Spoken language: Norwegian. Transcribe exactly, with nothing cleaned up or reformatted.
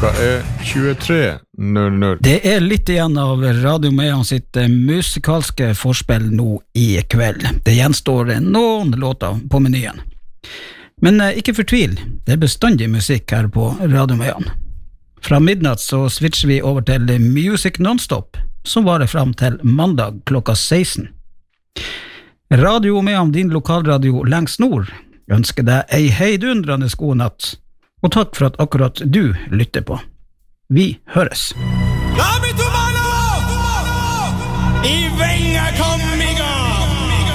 Klokka er tjuetre null null. Det er litt igjen av Radio Meon sitt musikalske forspill nå i kveld. Det gjenstår noen låter på menyen. Men ikke fortvil, det er bestandig musikk her på Radio Meon. Fra midnatt så switcher vi over til Music Nonstop, som varer fram til mandag klokka seksten. Radio Meon, din lokalradio lengst nord, ønsker deg ei heidundrende god natt, og takk for at akkurat du lytter på. Vi høres. I venga kom